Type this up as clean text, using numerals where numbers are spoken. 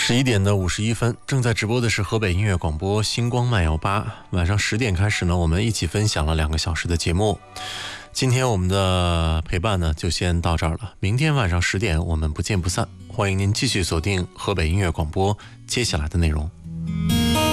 11:51，正在直播的是河北音乐广播星光慢摇吧。晚上10点开始呢，我们一起分享了2个小时的节目。今天我们的陪伴呢，就先到这儿了。明天晚上10点，我们不见不散。欢迎您继续锁定河北音乐广播接下来的内容。